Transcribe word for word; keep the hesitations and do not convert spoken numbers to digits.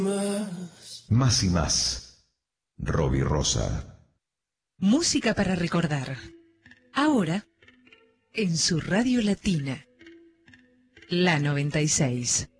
Más y más. Robbie Rosa. Música para recordar. Ahora, en su radio latina. La noventa y seis.